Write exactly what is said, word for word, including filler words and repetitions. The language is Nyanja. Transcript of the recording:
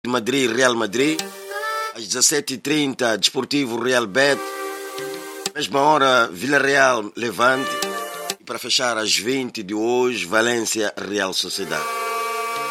de Madrid, Real Madrid. Às dezassete e trinta, Desportivo Real Betis. Mesma hora, Villarreal Levante. E para fechar, às vinte de hoje, Valência Real Sociedade.